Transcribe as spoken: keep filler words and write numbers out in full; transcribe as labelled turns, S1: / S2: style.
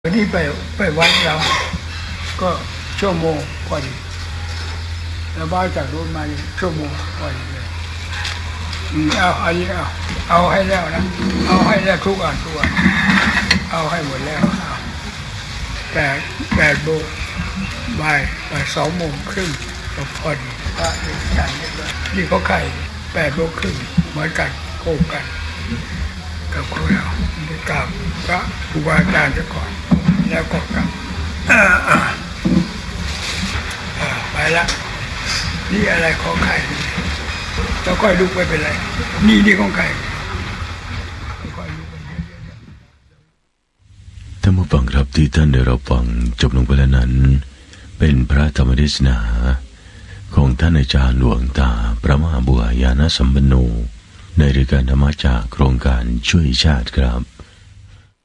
S1: วันนี้ไปไปวัดเราก็ชั่วโมงพอดีแล้วบ้านจากรถมาชั่วโมงพอดีเลยเอาอันนี้เอาเอาให้แล้วนะเอาให้แล้วทุกอันทุกอันเอาให้หมดแล้วแปดแปดโมงบ่ายบ่ายสองโมงครึ่งก็พอดีพระเด็กฉันนี่เขาไข่แปดโมงครึ่งเหมือนกันโคกันกับพวกเราได้กราบพระครูบาอาจารย์ซะก่อนแล้วก็กลับไปละนี่อะไรของใครแล้วค่อยลุกไปเป็นไรนี่นี่ของใคร
S2: ท่านผู้ฟังครับที่ท่านได้รับฟังจบลงไปแล้วนั้นเป็นพระธรรมเทศนาของท่านอาจารย์หลวงตาพระมหาบัวยานสัมปันโนในรายการธรรมจากโครงการช่วยชาติครับ